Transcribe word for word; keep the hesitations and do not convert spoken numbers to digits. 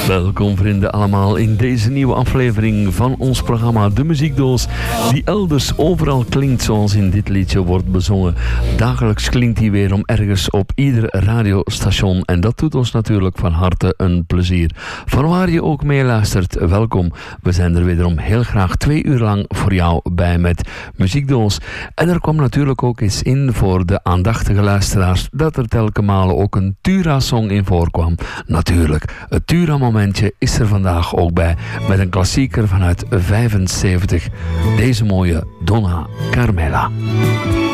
Welkom vrienden allemaal in deze nieuwe aflevering van ons programma De Muziekdoos, die elders overal klinkt zoals in dit liedje wordt bezongen. Dagelijks klinkt die weer om ergens op ieder radiostation en dat doet ons natuurlijk van harte een plezier. Van waar je ook mee luistert, welkom. We zijn er wederom heel graag twee uur lang voor jou bij met Muziekdoos. En er kwam natuurlijk ook eens in voor de aandachtige luisteraars dat er telkens malen ook een Tura-song in voorkwam. Natuurlijk, het Tura-momentje is er vandaag ook bij met een klassieker vanuit vijfenzeventig. Deze mooie Donna Carmela.